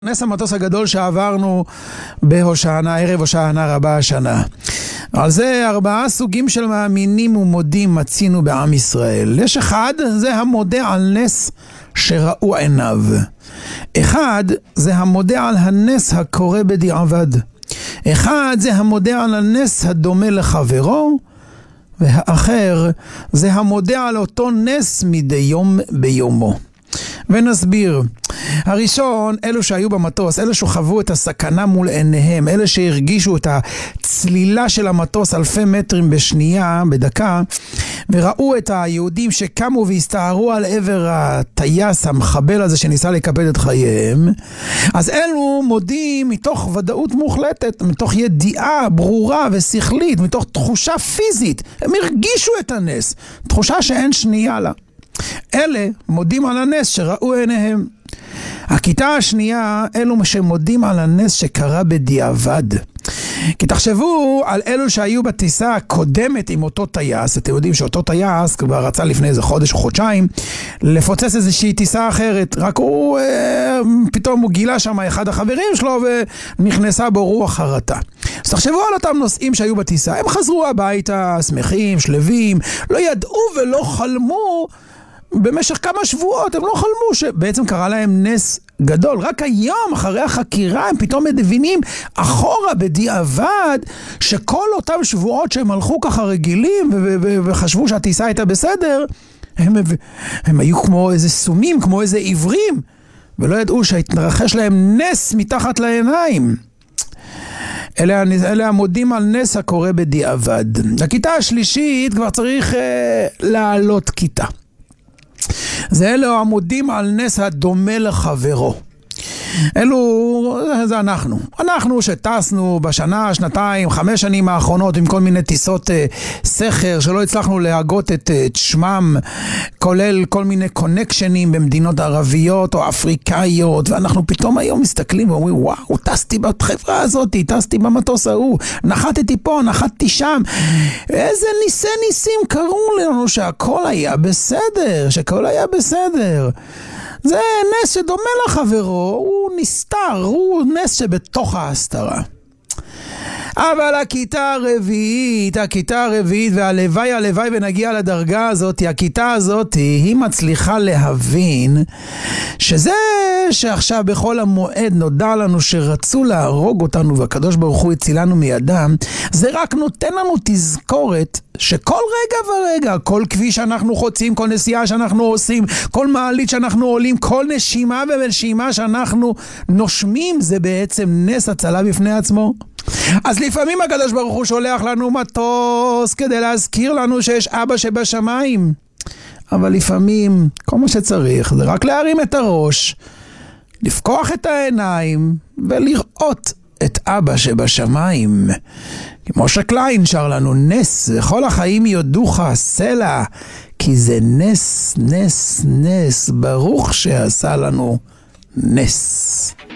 נס המטוס הגדול שעברנו בהושענא, ערב הושענא רבה השנה. על זה 4 סוגים של מאמינים ומודים מצינו בעם ישראל. יש אחד, זה המודה על נס שראו עיניו. אחד, זה המודה על הנס הקורה בדיעבד. אחד, זה המודה על הנס הדומה לחברו. והאחר, זה המודה על אותו נס מדי יום ביומו. ונסביר. הראשון, אלו שהיו במטוס, אלו שחוו את הסכנה מול עיניהם, אלה שהרגישו את הצלילה של המטוס אלפי מטרים בשנייה, בדקה, וראו את היהודים שקמו והסתערו על עבר הטייס המחבל הזה שניסה לקפד את חייהם, אז אלו מודים מתוך ודאות מוחלטת, מתוך ידיעה ברורה ושכלית, מתוך תחושה פיזית. הם הרגישו את הנס, תחושה שאין שנייה לה. אלה מודים על הנס שראו עיניהם. הכיתה השנייה, אלו שמודים על הנס שקרה בדיעבד. כי תחשבו על אלו שהיו בטיסה הקודמת עם אותו טייס. אתם יודעים שאותו טייס כבר רצה לפני איזה חודש או חודשיים לפוצץ איזושהי טיסה אחרת, רק הוא פתאום הוא גילה שם אחד החברים שלו ונכנסה בו רוח חרטה. אז תחשבו על אותם נוסעים שהיו בטיסה, הם חזרו הביתה שמחים, שלווים, לא ידעו ולא חלמו במשך כמה שבועות, הם לא חלמו שבעצם קרה להם נס גדול. רק היום, אחרי החקירה, הם פתאום מבינים אחורה בדיעבד שכל אותם שבועות שהם הלכו ככה רגילים וחשבו שהטיסה הייתה בסדר, הם היו כמו איזה סומים, כמו איזה עיוורים, ולא ידעו שהתרחש להם נס מתחת לעיניים. אלה המודים על נס הקורה בדיעבד. הכיתה השלישית כבר צריך לעלות כיתה. זה אלו המודים על נס הדומה לחברו. זה אנחנו שטסנו בשנה, שנתיים, 5 שנים האחרונות עם כל מיני טיסות סחר שלא הצלחנו להגות את שמם, כולל כל מיני קונקשנים במדינות ערביות או אפריקאיות, ואנחנו פתאום היום מסתכלים ואומרים, וואו, טסתי בחברה הזאת, טסתי במטוס ההוא, נחתתי פה, נחתתי שם, איזה ניסים קרו לנו שהכל היה בסדר, שהכל היה בסדר. זה נס שדומה לחברו, הוא נסתר, הוא נס שבתוך ההסתרה. אבל הכיתה הרביעית, והלוואי ונגיע לדרגה הזאת, הכיתה הזאת, היא מצליחה להבין שזה שעכשיו בכל המועד נודע לנו שרצו להרוג אותנו והקדוש ברוך הוא הצילנו מידם, זה רק נותן לנו תזכורת שכל רגע ורגע, כל כביש שאנחנו חוצים, כל נסיעה שאנחנו עושים, כל מעלית שאנחנו עולים, כל נשימה ונשימה שאנחנו נושמים, זה בעצם נס הצלה בפני עצמו. אז לפעמים הקדוש ברוך הוא שולח לנו מטוס כדי להזכיר לנו שיש אבא שבשמיים. אבל לפעמים כל מה שצריך זה רק להרים את הראש, לפקוח את העיניים ולראות את אבא שבשמיים. כמו שקליין שר לנו, נס וכל החיים יודוך סלע, כי זה נס, נס, נס, ברוך שעשה לנו נס.